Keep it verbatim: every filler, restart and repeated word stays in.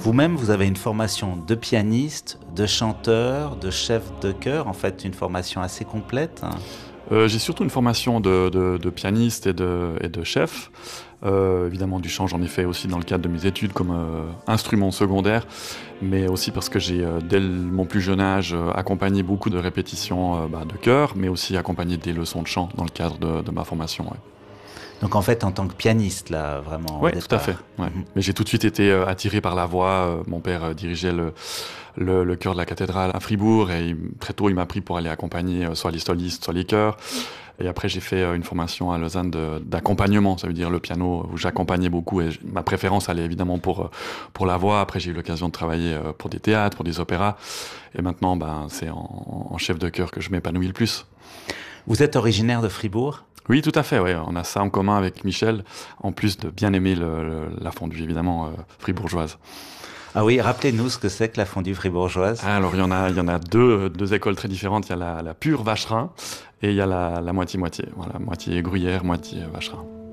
Vous-même, vous avez une formation de pianiste, de chanteur, de chef de chœur, en fait une formation assez complète. Euh, j'ai surtout une formation de, de, de pianiste et de, et de chef. Euh, évidemment, du chant, j'en ai fait aussi dans le cadre de mes études comme euh, instrument secondaire, mais aussi parce que j'ai, euh, dès mon plus jeune âge, euh, accompagné beaucoup de répétitions euh, bah, de chœur, mais aussi accompagné des leçons de chant dans le cadre de, de ma formation. Ouais. Donc en fait, en tant que pianiste, là, vraiment. Oui, tout à fait. Ouais. Mm-hmm. Mais j'ai tout de suite été euh, attiré par la voix. Euh, mon père euh, dirigeait le, le, le chœur de la cathédrale à Fribourg, et il, très tôt, il m'a pris pour aller accompagner euh, soit les solistes, soit les chœurs. Et après, j'ai fait euh, une formation à Lausanne de, d'accompagnement, ça veut dire le piano, où j'accompagnais beaucoup. Et ma préférence allait évidemment pour, pour la voix. Après, j'ai eu l'occasion de travailler euh, pour des théâtres, pour des opéras. Et maintenant, ben, c'est en, en chef de chœur que je m'épanouis le plus. Vous êtes originaire de Fribourg ? Oui, tout à fait, ouais. On a ça en commun avec Michel, en plus de bien aimer le, le, la fondue, évidemment, euh, fribourgeoise. Ah oui, rappelez-nous ce que c'est que la fondue fribourgeoise. Alors, il y en a, il y en a deux, deux écoles très différentes. Il y a la, la pure vacherin et il y a la, la moitié-moitié. Voilà, moitié gruyère, moitié vacherin.